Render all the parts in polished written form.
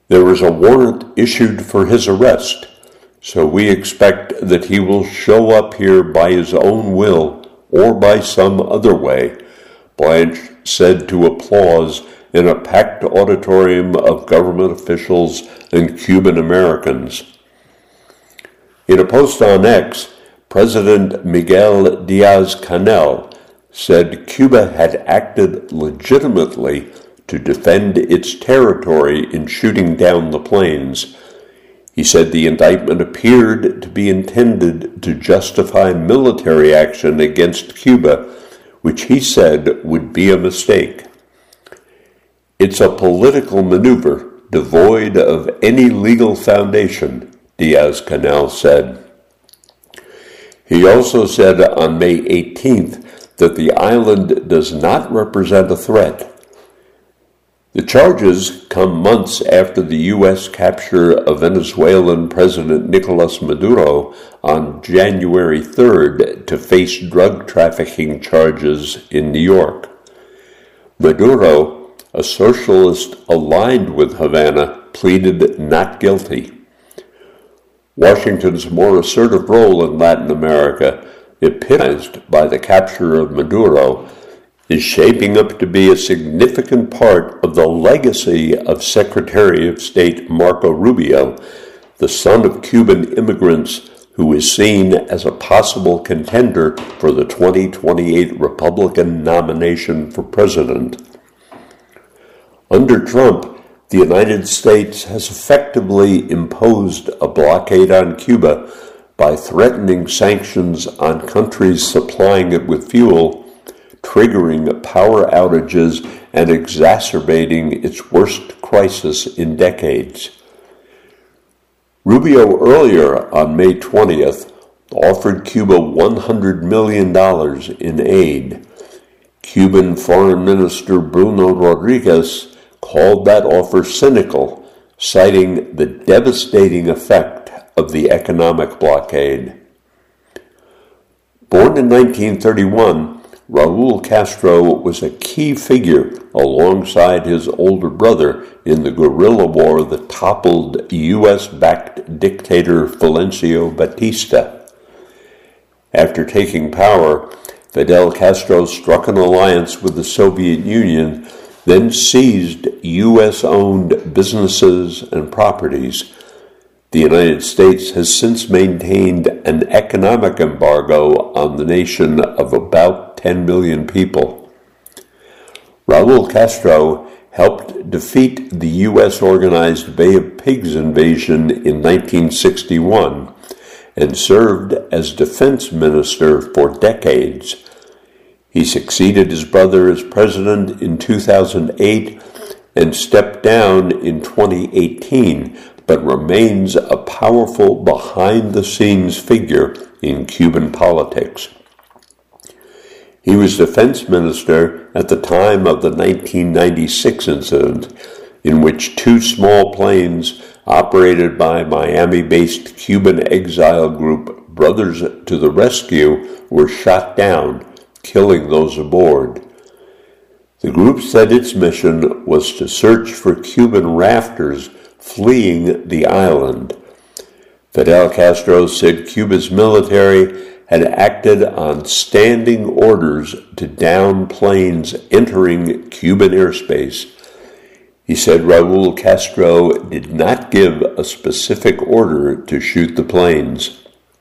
There was a warrant issued for his arrest, so we expect that he will show up here by his own will or by some other way," Blanche said to Applause in a packed auditorium of government officials and Cuban Americans. In a post on X, President Miguel Diaz-Canel said Cuba had acted legitimately to defend its territory in shooting down the planes. He said the indictment appeared to be intended to justify military action against Cuba, which he said would be a mistake. "It's a political maneuver devoid of any legal foundation," Diaz-Canel said. He also said on May 18th that the island does not represent a threat. The charges come months after the U.S. capture of Venezuelan President Nicolas Maduro on January 3rd to face drug trafficking charges in New York. Maduro, a socialist aligned with Havana, pleaded not guilty. Washington's more assertive role in Latin America, epitomized by the capture of Maduro, is shaping up to be a significant part of the legacy of Secretary of State Marco Rubio, the son of Cuban immigrants who is seen as a possible contender for the 2028 Republican nomination for president. Under Trump, the United States has effectively imposed a blockade on Cuba by threatening sanctions on countries supplying it with fuel, triggering power outages and exacerbating its worst crisis in decades. Rubio earlier on May 20th offered Cuba $100 million in aid. Cuban Foreign Minister Bruno Rodriguez called that offer cynical, citing the devastating effect of the economic blockade. Born in 1931, Raul Castro was a key figure alongside his older brother in the guerrilla war that toppled U.S.-backed dictator Fulgencio Batista. After taking power, Fidel Castro struck an alliance with the Soviet Union, then seized U.S.-owned businesses and properties. The United States has since maintained an economic embargo on the nation of about 10 million people. Raul Castro helped defeat the U.S. organized Bay of Pigs invasion in 1961 and served as defense minister for decades. He succeeded his brother as president in 2008 and stepped down in 2018, but remains a powerful behind-the-scenes figure in Cuban politics. He was defense minister at the time of the 1996 incident, in which two small planes operated by Miami-based Cuban exile group Brothers to the Rescue were shot down, killing those aboard. The group said its mission was to search for Cuban rafters fleeing the island. Fidel Castro said Cuba's military had acted on standing orders to down planes entering Cuban airspace. He said Raul Castro did not give a specific order to shoot the planes.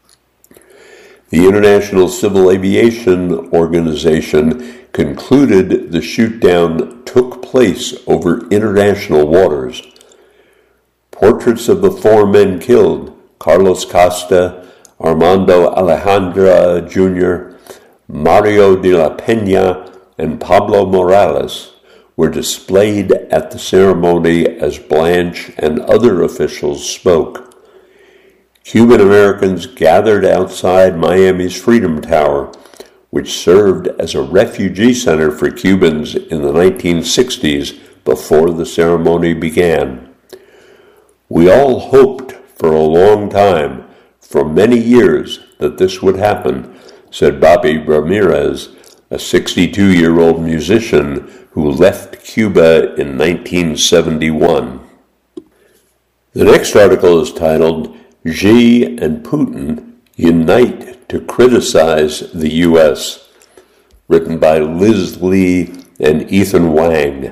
The International Civil Aviation Organization concluded the shoot-down took place over international waters. Portraits of the four men killed, Carlos Costa, Armando Alejandra Jr., Mario de la Peña, and Pablo Morales, were displayed at the ceremony as Blanche and other officials spoke. Cuban Americans gathered outside Miami's Freedom Tower, which served as a refugee center for Cubans in the 1960s before the ceremony began. "We all hoped for a long time, for many years, that this would happen," said Bobby Ramirez, a 62-year-old musician who left Cuba in 1971. The next article is titled, Xi and Putin Unite to Criticize the U.S., written by Liz Lee and Ethan Wang.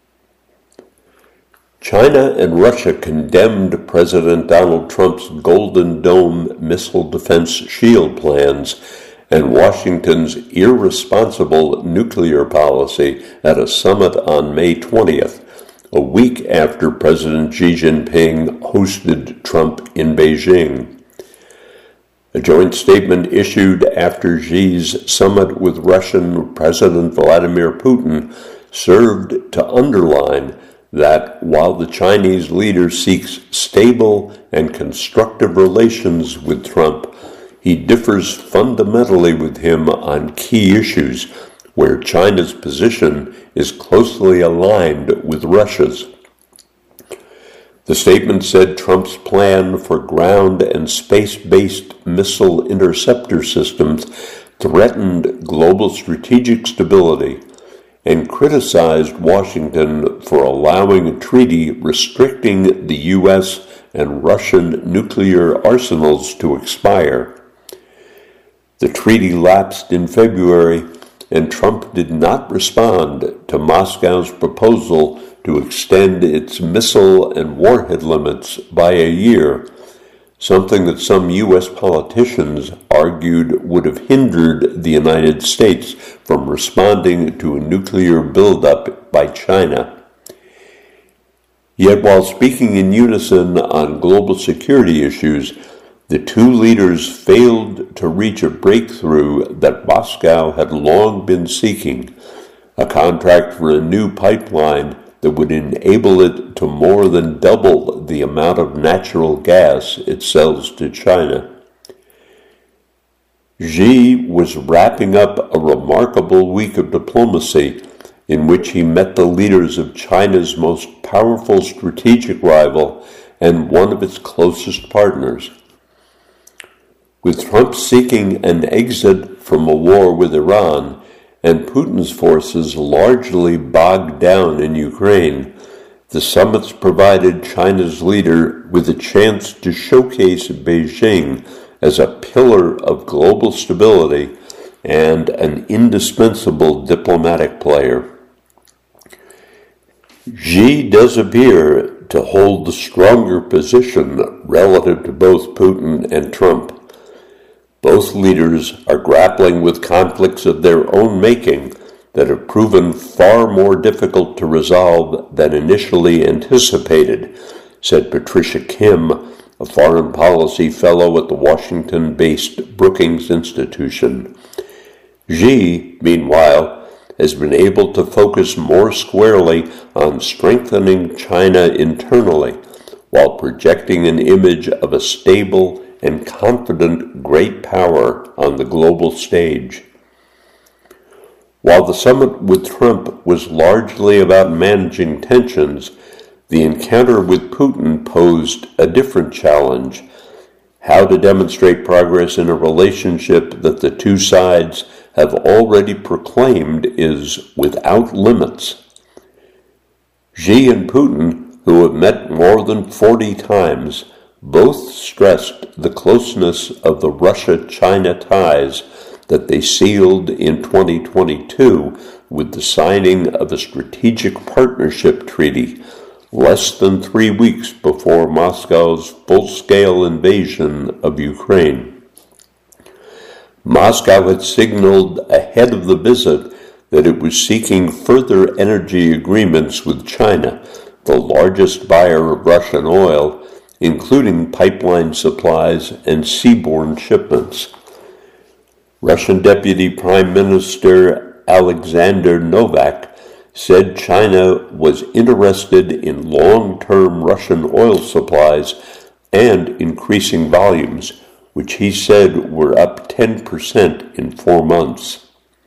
China and Russia condemned President Donald Trump's Golden Dome missile defense shield plans and Washington's irresponsible nuclear policy at a summit on May 20th, a week after President Xi Jinping hosted Trump in Beijing. A joint statement issued after Xi's summit with Russian President Vladimir Putin served to underline that while the Chinese leader seeks stable and constructive relations with Trump, he differs fundamentally with him on key issues where China's position is closely aligned with Russia's. The statement said Trump's plan for ground and space-based missile interceptor systems threatened global strategic stability and criticized Washington for allowing a treaty restricting the U.S. and Russian nuclear arsenals to expire. The treaty lapsed in February, and Trump did not respond to Moscow's proposal to extend its missile and warhead limits by a year, something that some U.S. politicians argued would have hindered the United States from responding to a nuclear buildup by China. Yet while speaking in unison on global security issues, the two leaders failed to reach a breakthrough that Moscow had long been seeking, a contract for a new pipeline that would enable it to more than double the amount of natural gas it sells to China. Xi was wrapping up a remarkable week of diplomacy in which he met the leaders of China's most powerful strategic rival and one of its closest partners. With Trump seeking an exit from a war with Iran and Putin's forces largely bogged down in Ukraine, the summits provided China's leader with a chance to showcase Beijing as a pillar of global stability and an indispensable diplomatic player. Xi does appear to hold the stronger position relative to both Putin and Trump. Both leaders are grappling with conflicts of their own making that have proven far more difficult to resolve than initially anticipated, said Patricia Kim, a foreign policy fellow at the Washington-based Brookings Institution. Xi, meanwhile, has been able to focus more squarely on strengthening China internally, while projecting an image of a stable and confident great power on the global stage. While the summit with Trump was largely about managing tensions, the encounter with Putin posed a different challenge: how to demonstrate progress in a relationship that the two sides have already proclaimed is without limits. Xi and Putin, who have met more than 40 times, both stressed the closeness of the Russia-China ties that they sealed in 2022 with the signing of a strategic partnership treaty less than 3 weeks before Moscow's full-scale invasion of Ukraine. Moscow had signaled ahead of the visit that it was seeking further energy agreements with China, the largest buyer of Russian oil, including pipeline supplies and seaborne shipments. Russian Deputy Prime Minister Alexander Novak said China was interested in long-term Russian oil supplies and increasing volumes, which he said were up 10% in 4 months.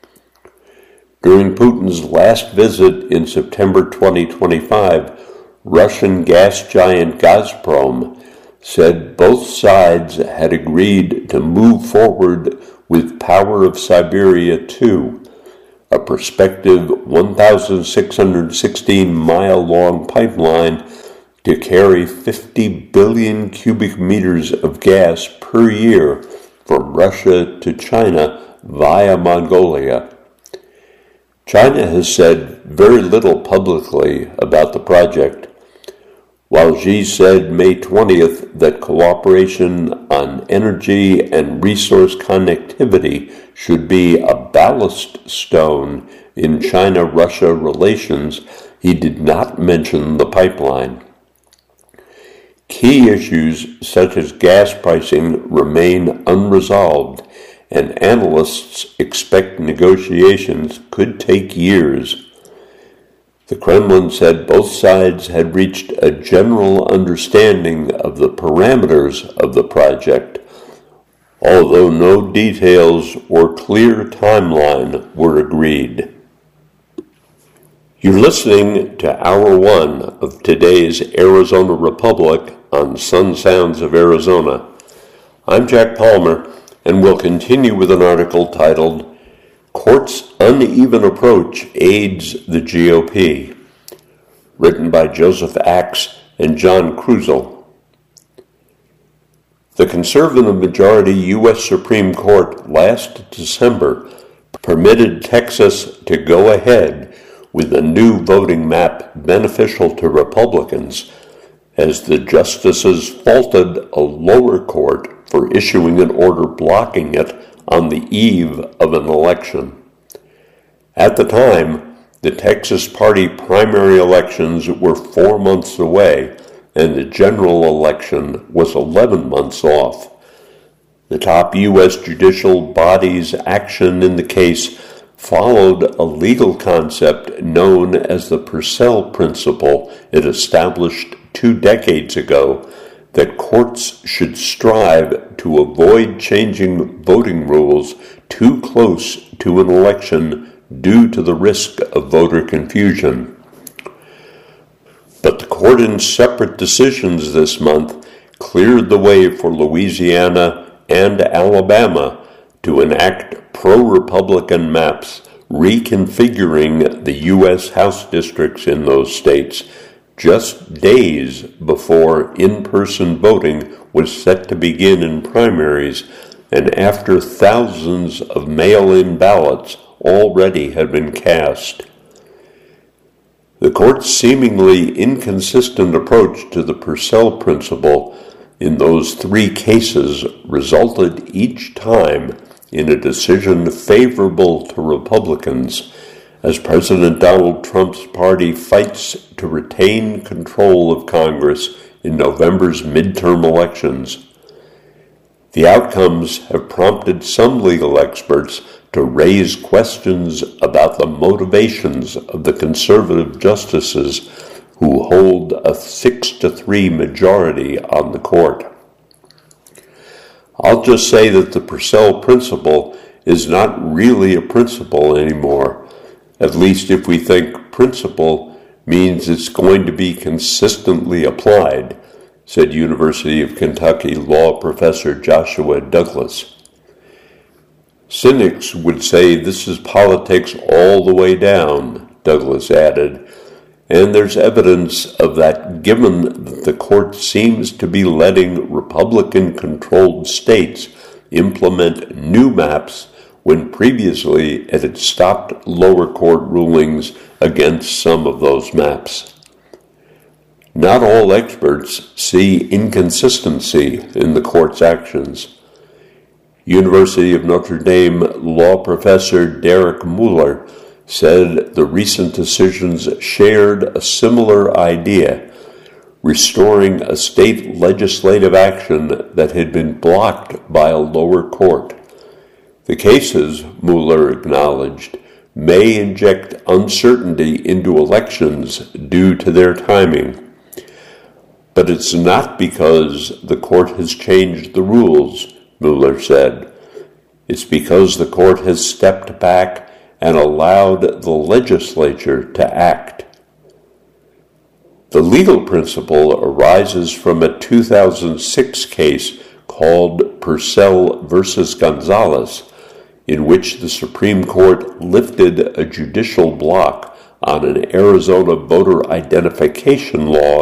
During Putin's last visit in September 2025, Russian gas giant Gazprom said both sides had agreed to move forward with Power of Siberia 2, a prospective 1,616-mile-long pipeline to carry 50 billion cubic meters of gas per year from Russia to China via Mongolia. China has said very little publicly about the project, while Xi said May 20th that cooperation on energy and resource connectivity should be a ballast stone in China-Russia relations. He did not mention the pipeline. Key issues such as gas pricing remain unresolved, and analysts expect negotiations could take years. The Kremlin said both sides had reached a general understanding of the parameters of the project, although no details or clear timeline were agreed. You're listening to Hour 1 of today's Arizona Republic on Sun Sounds of Arizona. I'm Jack Palmer, and we'll continue with an article titled, Court's Uneven Approach Aids the GOP, written by Joseph Axe and John Krusel. The conservative majority U.S. Supreme Court last December permitted Texas to go ahead with a new voting map beneficial to Republicans, as the justices faulted a lower court for issuing an order blocking it on the eve of an election. At the time, the Texas Party primary elections were 4 months away, and the general election was 11 months off. The top U.S. judicial body's action in the case followed a legal concept known as the Purcell Principle it established 2 decades ago, that courts should strive to avoid changing voting rules too close to an election due to the risk of voter confusion. But the court in separate decisions this month cleared the way for Louisiana and Alabama to enact pro-Republican maps, reconfiguring the U.S. House districts in those states just days before in-person voting was set to begin in primaries, and after thousands of mail-in ballots already had been cast. The court's seemingly inconsistent approach to the Purcell Principle in those 3 cases resulted each time in a decision favorable to Republicans, as President Donald Trump's party fights to retain control of Congress in November's midterm elections. The outcomes have prompted some legal experts to raise questions about the motivations of the conservative justices who hold a 6-3 majority on the court. I'll just say that the Purcell Principle is not really a principle anymore, at least if we think principle means it's going to be consistently applied, said University of Kentucky law professor Joshua Douglas. Cynics would say this is politics all the way down, Douglas added, and there's evidence of that given that the court seems to be letting Republican-controlled states implement new maps when previously it had stopped lower court rulings against some of those maps. Not all experts see inconsistency in the court's actions. University of Notre Dame law professor Derek Muller said the recent decisions shared a similar idea, restoring a state legislative action that had been blocked by a lower court. The cases, Muller acknowledged, may inject uncertainty into elections due to their timing. But it's not because the court has changed the rules, Muller said. It's because the court has stepped back and allowed the legislature to act. The legal principle arises from a 2006 case called Purcell versus Gonzalez, in which the Supreme Court lifted a judicial block on an Arizona voter identification law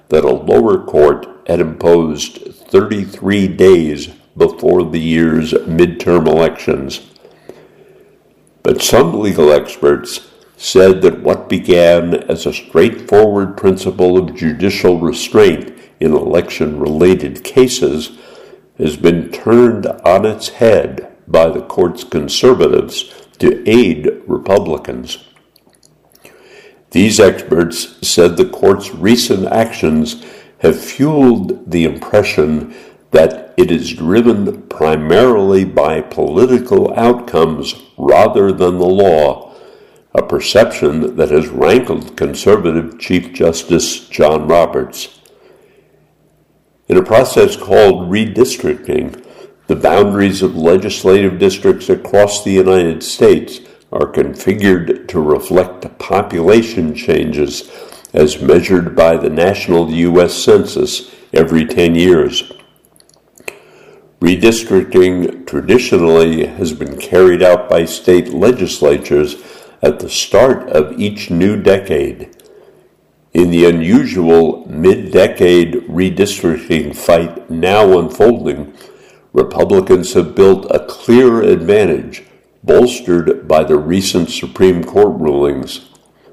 that a lower court had imposed 33 days before the year's midterm elections. But some legal experts said that what began as a straightforward principle of judicial restraint in election-related cases has been turned on its head by the court's conservatives to aid Republicans. These experts said the court's recent actions have fueled the impression that it is driven primarily by political outcomes rather than the law, a perception that has rankled conservative Chief Justice John Roberts. In a process called redistricting, the boundaries of legislative districts across the United States are configured to reflect population changes as measured by the national U.S. Census every 10 years. Redistricting traditionally has been carried out by state legislatures at the start of each new decade. In the unusual mid-decade redistricting fight now unfolding, Republicans have built a clear advantage, bolstered by the recent Supreme Court rulings.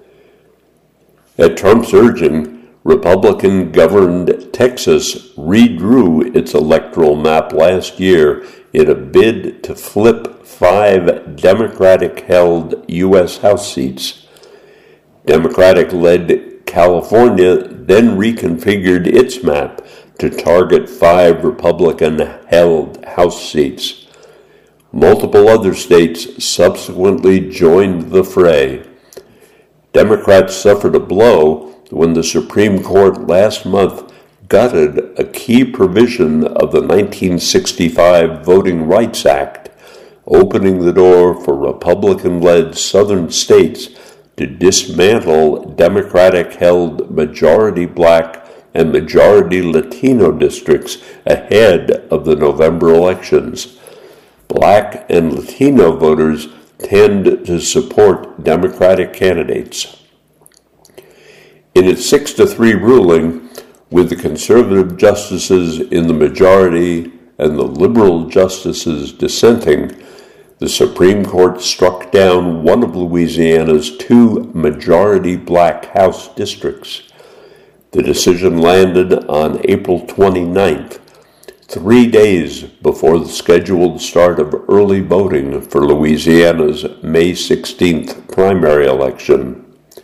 At Trump's urging, Republican-governed Texas redrew its electoral map last year in a bid to flip 5 Democratic-held U.S. House seats. Democratic-led California then reconfigured its map to target 5 Republican-held House seats. Multiple other states subsequently joined the fray. Democrats suffered a blow when the Supreme Court last month gutted a key provision of the 1965 Voting Rights Act, opening the door for Republican-led southern states to dismantle Democratic-held majority Black and majority Latino districts ahead of the November elections. Black and Latino voters tend to support Democratic candidates. In its 6-3 ruling, with the conservative justices in the majority and the liberal justices dissenting, the Supreme Court struck down one of Louisiana's 2 majority Black House districts. The decision landed on April 29th, 3 days before the scheduled start of early voting for Louisiana's May 16th primary election.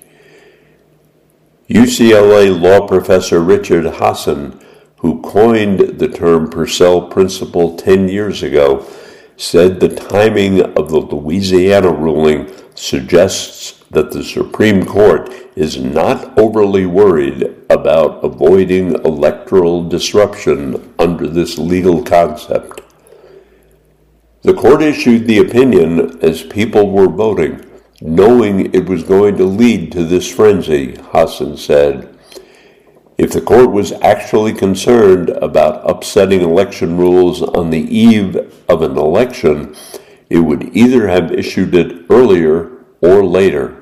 UCLA law professor Richard Hassan, who coined the term Purcell Principle 10 years ago, said the timing of the Louisiana ruling suggests that the Supreme Court is not overly worried about avoiding electoral disruption under this legal concept. The court issued the opinion as people were voting, knowing it was going to lead to this frenzy, Hassan said. If the court was actually concerned about upsetting election rules on the eve of an election, it would either have issued it earlier or later.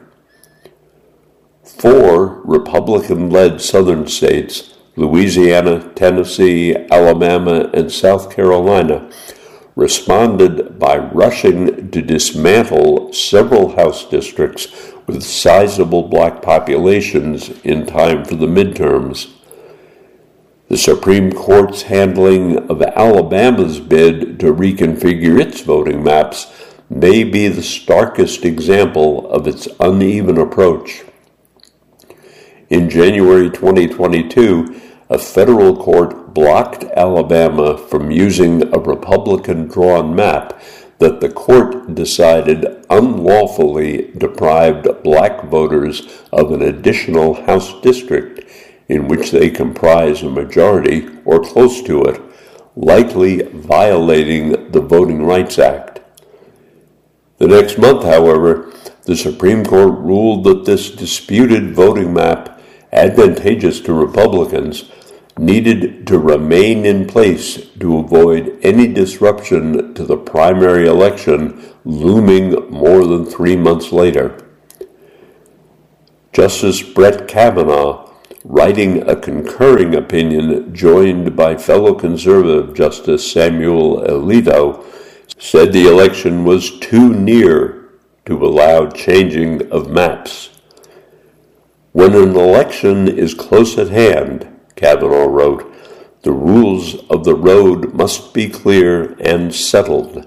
4 Republican-led southern states, Louisiana, Tennessee, Alabama, and South Carolina, responded by rushing to dismantle several House districts with sizable Black populations in time for the midterms. The Supreme Court's handling of Alabama's bid to reconfigure its voting maps may be the starkest example of its uneven approach. In January 2022, a federal court blocked Alabama from using a Republican-drawn map that the court decided unlawfully deprived Black voters of an additional House district in which they comprise a majority or close to it, likely violating the Voting Rights Act. The next month, however, the Supreme Court ruled that this disputed voting map, advantageous to Republicans, needed to remain in place to avoid any disruption to the primary election looming more than 3 months later. Justice Brett Kavanaugh, writing a concurring opinion joined by fellow conservative Justice Samuel Alito, said the election was too near to allow changing of maps. When an election is close at hand, Kavanaugh wrote, the rules of the road must be clear and settled.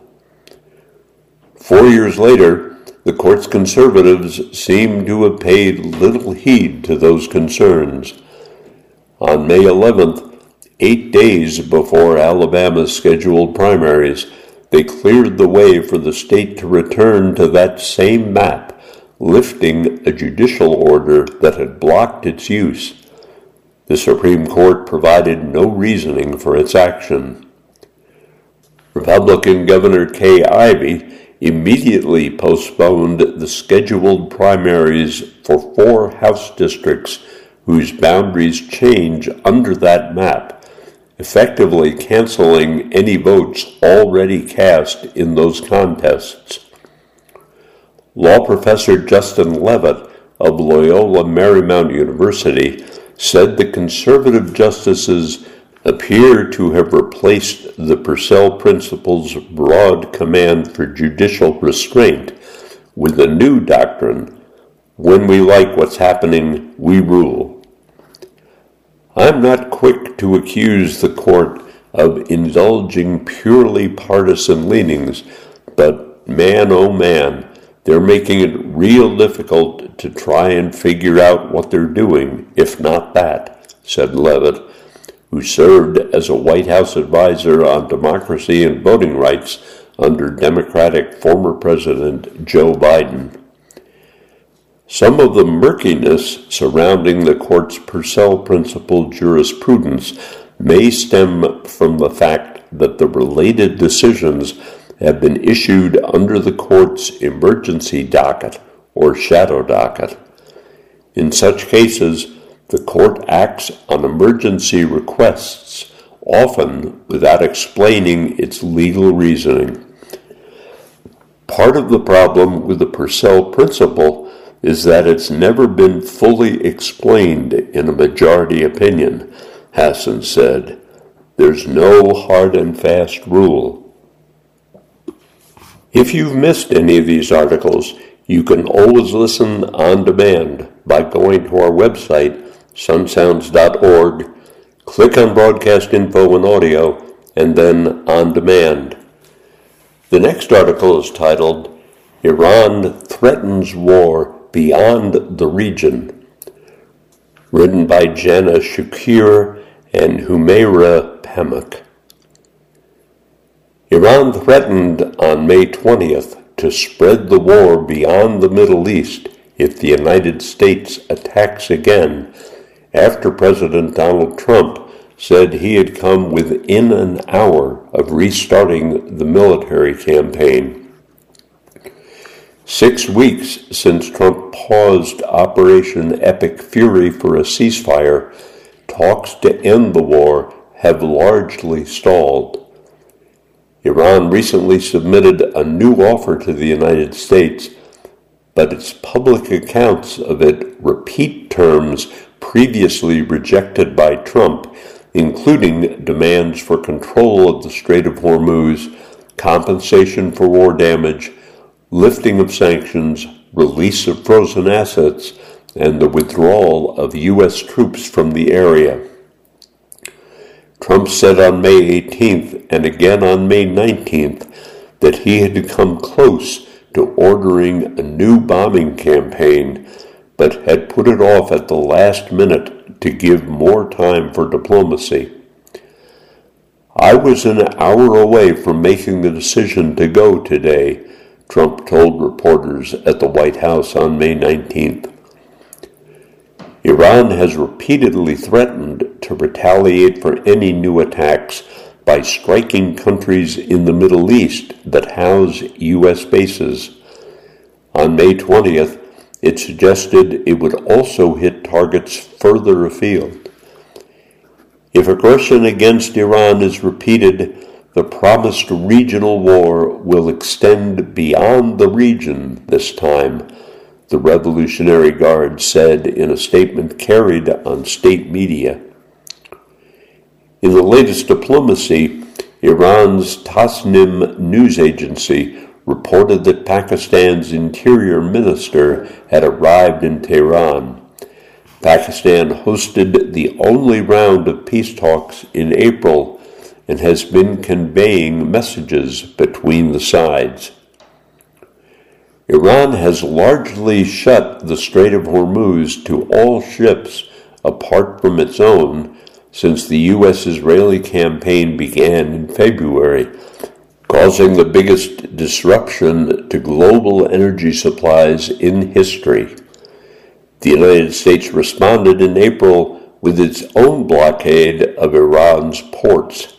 4 years later, the court's conservatives seem to have paid little heed to those concerns. On May 11th, 8 days before Alabama's scheduled primaries, they cleared the way for the state to return to that same map, lifting a judicial order that had blocked its use. The Supreme Court provided no reasoning for its action. Republican Governor Kay Ivey immediately postponed the scheduled primaries for 4 House districts whose boundaries change under that map, effectively canceling any votes already cast in those contests. Law professor Justin Levitt of Loyola Marymount University said the conservative justices appear to have replaced the Purcell Principle's broad command for judicial restraint with a new doctrine, when we like what's happening, we rule. I'm not quick to accuse the court of indulging purely partisan leanings, but man, oh man, they're making it real difficult to try and figure out what they're doing, if not that, said Levitt, who served as a White House advisor on democracy and voting rights under Democratic former President Joe Biden. Some of the murkiness surrounding the court's Purcell Principle jurisprudence may stem from the fact that the related decisions have been issued under the court's emergency docket or shadow docket. In such cases, the court acts on emergency requests, often without explaining its legal reasoning. Part of the problem with the Purcell Principle is that it's never been fully explained in a majority opinion, Hassan said. There's no hard and fast rule. If you've missed any of these articles, you can always listen on demand by going to our website, sunsounds.org, click on Broadcast Info and Audio, and then On Demand. The next article is titled, Iran Threatens War Beyond the Region, written by Jana Shakir and Humaira Pamak. Iran threatened on May 20th to spread the war beyond the Middle East if the United States attacks again, after President Donald Trump said he had come within an hour of restarting the military campaign. 6 weeks since Trump paused Operation Epic Fury for a ceasefire, talks to end the war have largely stalled. Iran recently submitted a new offer to the United States, but its public accounts of it repeat terms previously rejected by Trump, including demands for control of the Strait of Hormuz, compensation for war damage, lifting of sanctions, release of frozen assets, and the withdrawal of U.S. troops from the area. Trump said on May 18th and again on May 19th that he had come close to ordering a new bombing campaign, but had put it off at the last minute to give more time for diplomacy. I was an hour away from making the decision to go today, Trump told reporters at the White House on May 19th. Iran has repeatedly threatened to retaliate for any new attacks by striking countries in the Middle East that house U.S. bases. On May 20th, it suggested it would also hit targets further afield. If aggression against Iran is repeated, the promised regional war will extend beyond the region this time, the Revolutionary Guard said in a statement carried on state media. In the latest diplomacy, Iran's Tasnim news agency reported that Pakistan's interior minister had arrived in Tehran. Pakistan hosted the only round of peace talks in April and has been conveying messages between the sides. Iran has largely shut the Strait of Hormuz to all ships apart from its own since the U.S.-Israeli campaign began in February, causing the biggest disruption to global energy supplies in history. The United States responded in April with its own blockade of Iran's ports.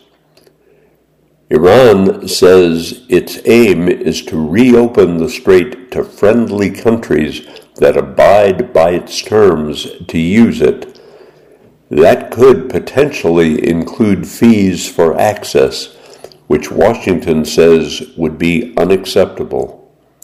Iran says its aim is to reopen the strait to friendly countries that abide by its terms to use it. That could potentially include fees for access, which Washington says would be unacceptable.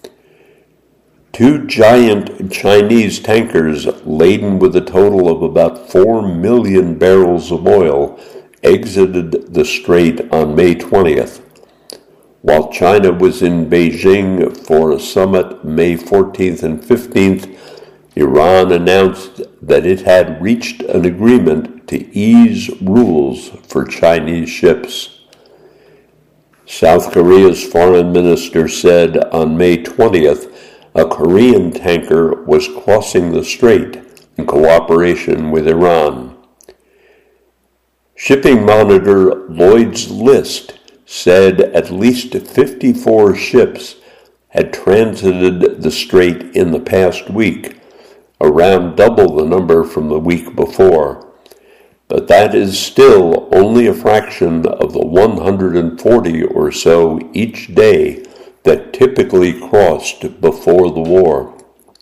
Two giant Chinese tankers laden with a total of about 4 million barrels of oil exited the strait on May 20th. While China was in Beijing for a summit May 14th and 15th, Iran announced that it had reached an agreement to ease rules for Chinese ships. South Korea's foreign minister said on May 20th a Korean tanker was crossing the strait in cooperation with Iran. Shipping monitor Lloyd's List said at least 54 ships had transited the strait in the past week, around double the number from the week before. But that is still only a fraction of the 140 or so each day that typically crossed before the war.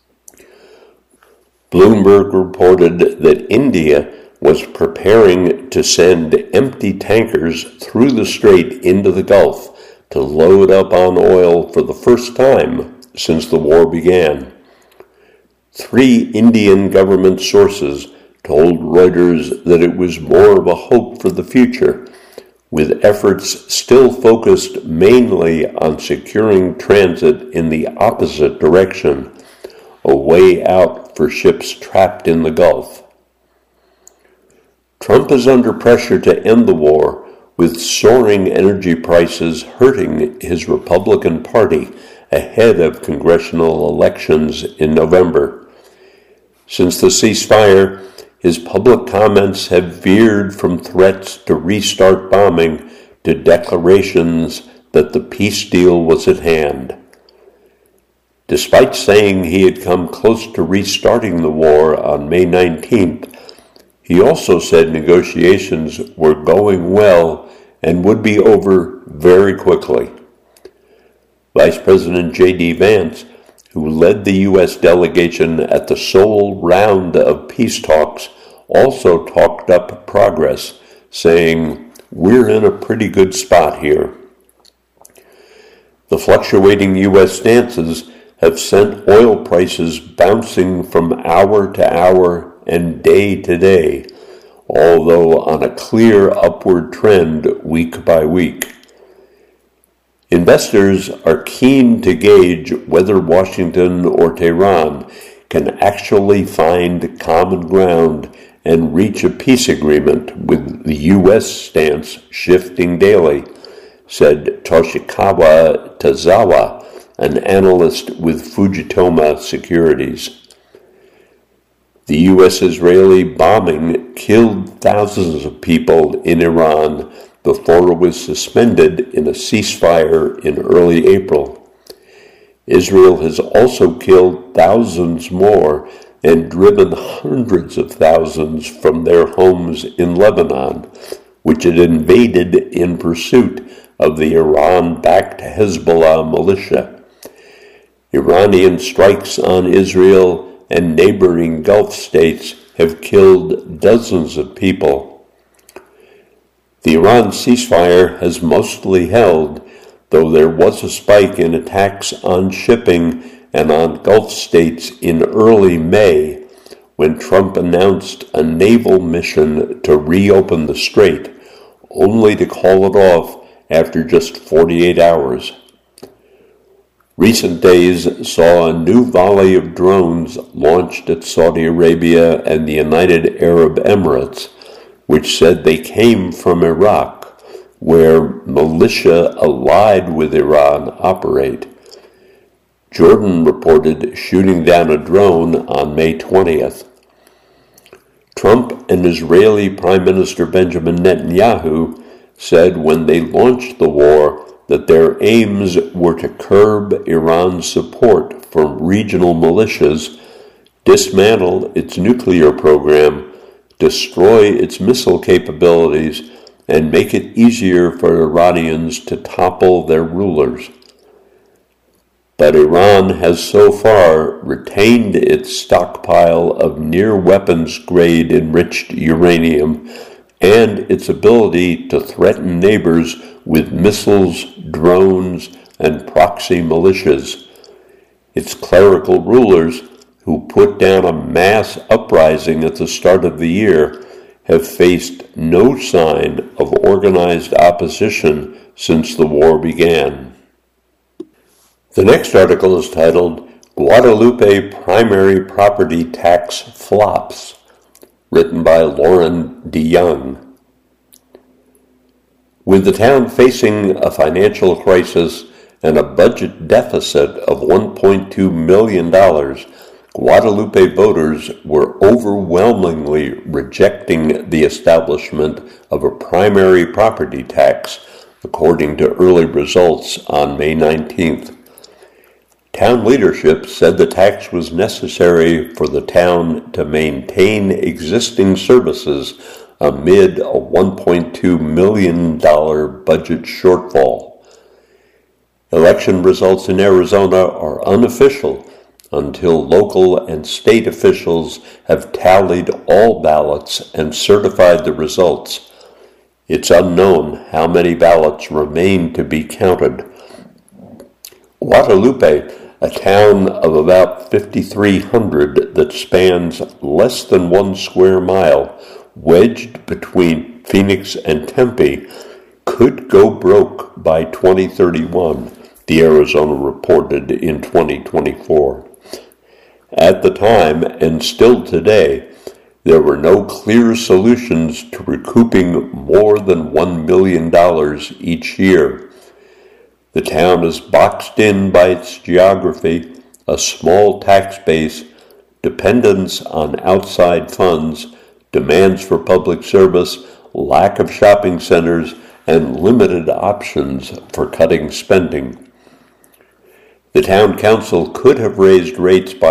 Bloomberg reported that India was preparing to send empty tankers through the strait into the Gulf to load up on oil for the first time since the war began. 3 Indian government sources told Reuters that it was more of a hope for the future, with efforts still focused mainly on securing transit in the opposite direction, a way out for ships trapped in the Gulf. Trump is under pressure to end the war, with soaring energy prices hurting his Republican Party ahead of congressional elections in November. Since the ceasefire, his public comments have veered from threats to restart bombing to declarations that the peace deal was at hand. Despite saying he had come close to restarting the war on May 19th, he also said negotiations were going well and would be over very quickly. Vice President J.D. Vance, who led the U.S. delegation at the Seoul round of peace talks, also talked up progress, saying, "We're in a pretty good spot here." The fluctuating U.S. stances have sent oil prices bouncing from hour to hour and day to day, although on a clear upward trend week by week. Investors are keen to gauge whether Washington or Tehran can actually find common ground and reach a peace agreement, with the U.S. stance shifting daily, said Toshikawa Tazawa, an analyst with Fujitoma Securities. The U.S.-Israeli bombing killed thousands of people in Iran before it was suspended in a ceasefire in early April. Israel has also killed thousands more and driven hundreds of thousands from their homes in Lebanon, which it invaded in pursuit of the Iran-backed Hezbollah militia. Iranian strikes on Israel and neighboring Gulf states have killed dozens of people. The Iran ceasefire has mostly held, though there was a spike in attacks on shipping and on Gulf states in early May, when Trump announced a naval mission to reopen the strait, only to call it off after just 48 hours. Recent days saw a new volley of drones launched at Saudi Arabia and the United Arab Emirates, which said they came from Iraq, where militia allied with Iran operate. Jordan reported shooting down a drone on May 20th. Trump and Israeli Prime Minister Benjamin Netanyahu said when they launched the war that their aims were to curb Iran's support for regional militias, dismantle its nuclear program, destroy its missile capabilities, and make it easier for Iranians to topple their rulers. But Iran has so far retained its stockpile of near-weapons-grade enriched uranium and its ability to threaten neighbors with missiles, drones, and proxy militias. Its clerical rulers, who put down a mass uprising at the start of the year, have faced no sign of organized opposition since the war began. The next article is titled, Guadalupe Primary Property Tax Flops, written by Lauren DeYoung. With the town facing a financial crisis and a budget deficit of $1.2 million, Guadalupe voters were overwhelmingly rejecting the establishment of a primary property tax, according to early results on May 19th. Town leadership said the tax was necessary for the town to maintain existing services amid a $1.2 million budget shortfall. Election results in Arizona are unofficial until local and state officials have tallied all ballots and certified the results. It's unknown how many ballots remain to be counted. Guadalupe, a town of about 5,300 that spans less than 1 square mile, wedged between Phoenix and Tempe, could go broke by 2031, the Arizona reported in 2024. At the time, and still today, there were no clear solutions to recouping more than $1 million each year. The town is boxed in by its geography, a small tax base, dependence on outside funds, demands for public service, lack of shopping centers, and limited options for cutting spending. The town council could have raised rates by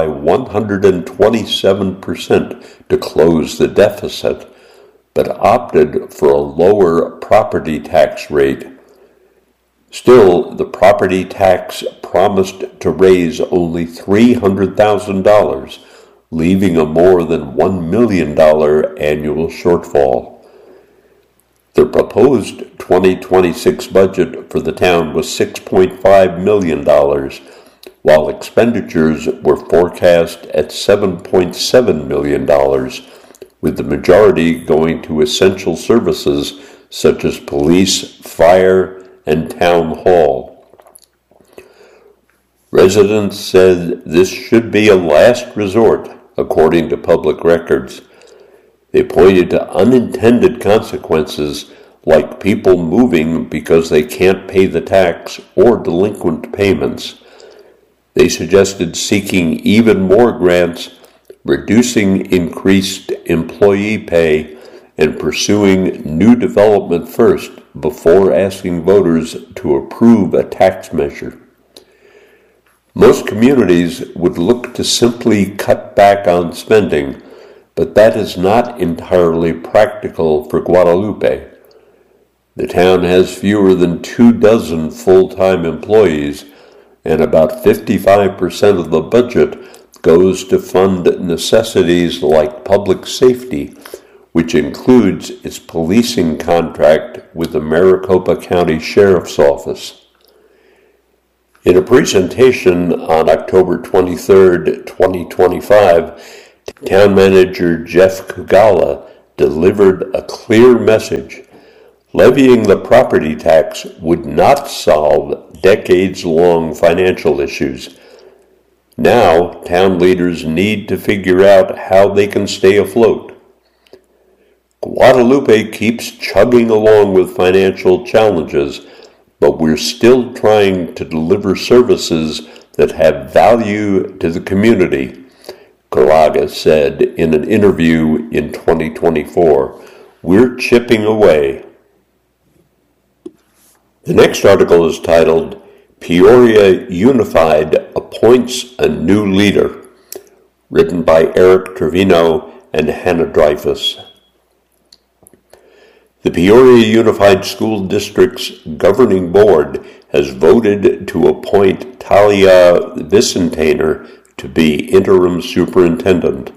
127% to close the deficit, but opted for a lower property tax rate. Still, the property tax promised to raise only $300,000, leaving a more than $1 million annual shortfall. The proposed 2026 budget for the town was $6.5 million, while expenditures were forecast at $7.7 million, with the majority going to essential services such as police, fire, and town hall. Residents said this should be a last resort, according to public records. They pointed to unintended consequences like people moving because they can't pay the tax or delinquent payments. They suggested seeking even more grants, reducing increased employee pay, and pursuing new development first before asking voters to approve a tax measure. Most communities would look to simply cut back on spending, but that is not entirely practical for Guadalupe. The town has fewer than 24 full-time employees, and about 55% of the budget goes to fund necessities like public safety, which includes its policing contract with the Maricopa County Sheriff's Office. In a presentation on October 23, 2025, Town Manager Jeff Kugala delivered a clear message. Levying the property tax would not solve decades-long financial issues. Now, town leaders need to figure out how they can stay afloat. Guadalupe keeps chugging along with financial challenges, but we're still trying to deliver services that have value to the community, Caraga said in an interview in 2024. We're chipping away. The next article is titled, Peoria Unified Appoints a New Leader, written by Eric Trevino and Hannah Dreyfus. The Peoria Unified School District's governing board has voted to appoint Talia Vicentainer to be interim superintendent.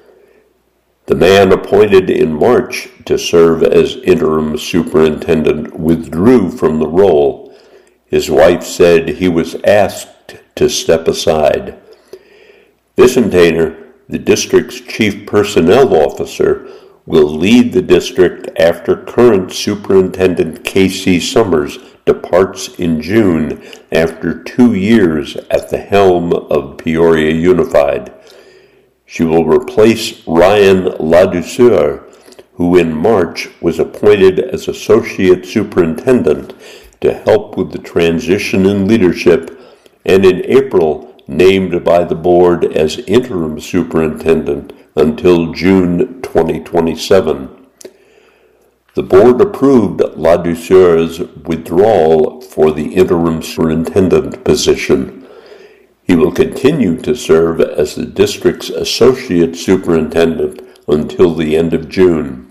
The man appointed in March to serve as interim superintendent withdrew from the role. His wife said he was asked to step aside. Vicentainer, the district's chief personnel officer, will lead the district after current superintendent Casey Summers departs in June after 2 years at the helm of Peoria Unified. She will replace Ryan Ladouceur, who in March was appointed as associate superintendent to help with the transition in leadership, and in April named by the board as interim superintendent until June 2027. The board approved Ladouceur's withdrawal for the interim superintendent position. He will continue to serve as the district's associate superintendent until the end of June.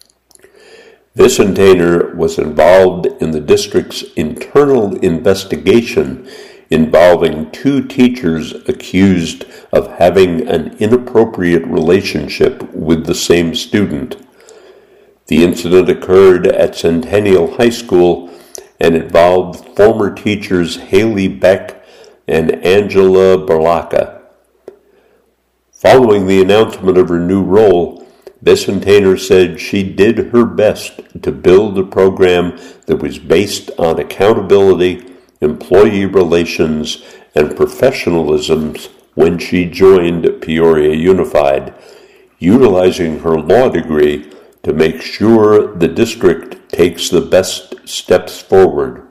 Vicentainer was involved in the district's internal investigation involving 2 teachers accused of having an inappropriate relationship with the same student. The incident occurred at Centennial High School and involved former teachers Haley Beck and Angela Berlacca. Following the announcement of her new role, Vicentainer said she did her best to build a program that was based on accountability, employee relations, and professionalism when she joined Peoria Unified, utilizing her law degree to make sure the district takes the best steps forward.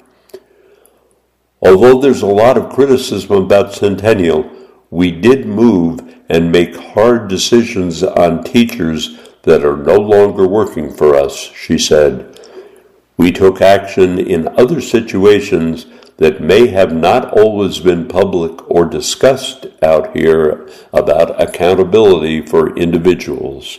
Although there's a lot of criticism about Centennial, we did move and make hard decisions on teachers that are no longer working for us, she said. We took action in other situations that may have not always been public or discussed out here about accountability for individuals.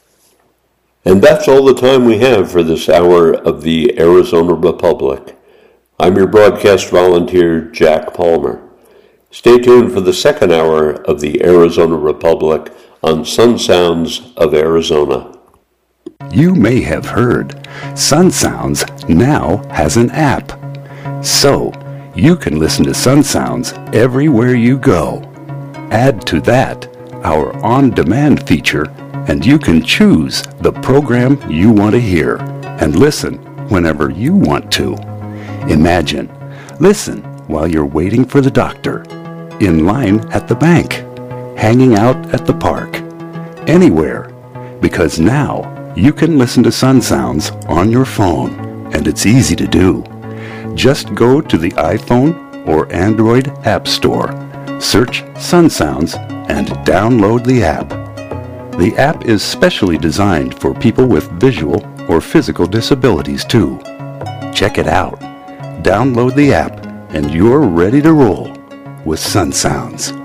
And that's all the time we have for this hour of the Arizona Republic. I'm your broadcast volunteer, Jack Palmer. Stay tuned for the second hour of the Arizona Republic on Sun Sounds of Arizona. You may have heard Sun Sounds now has an app. So, you can listen to Sun Sounds everywhere you go. Add to that our on-demand feature, and you can choose the program you want to hear and listen whenever you want to. Imagine, listen while you're waiting for the doctor, in line at the bank, hanging out at the park, anywhere, because now you can listen to Sun Sounds on your phone, and it's easy to do. Just go to the iPhone or Android App Store, search Sun Sounds, and download the app. The app is specially designed for people with visual or physical disabilities too. Check it out. Download the app, and you're ready to roll with Sun Sounds.